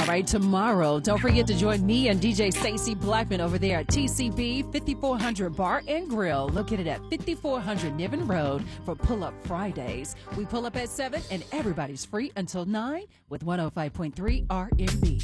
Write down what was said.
All right, tomorrow, don't forget to join me and DJ Stacey Blackman over there at TCB 5400 Bar and Grill, located at 5400 Niven Road for Pull Up Fridays. We pull up at 7 and everybody's free until 9 with 105.3 RMB.